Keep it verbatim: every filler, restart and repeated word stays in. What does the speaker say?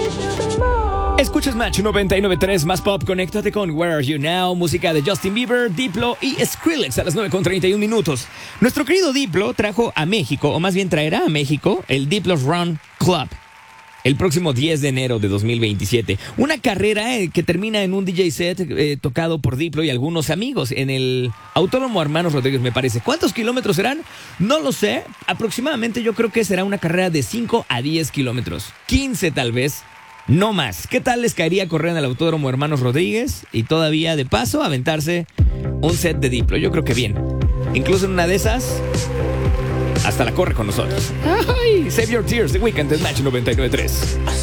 Escuchas Match noventa y nueve punto tres, más pop, conéctate con Where Are You Now, música de Justin Bieber, Diplo y Skrillex a las nueve con treinta y un minutos. Nuestro querido Diplo trajo a México, o más bien traerá a México, el Diplo's Run Club el próximo diez de enero de dos mil veintisiete. Una carrera eh, que termina en un D J set eh, tocado por Diplo y algunos amigos en el Autódromo Hermanos Rodríguez, me parece. ¿Cuántos kilómetros serán? No lo sé. Aproximadamente yo creo que será una carrera de cinco a diez kilómetros. quince tal vez. No más. ¿Qué tal les caería correr en el Autódromo Hermanos Rodríguez y todavía de paso aventarse un set de Diplo? Yo creo que bien. Incluso en una de esas, hasta la corre con nosotros. Ay, Save Your Tears, The Weeknd, es Match noventa y nueve punto tres.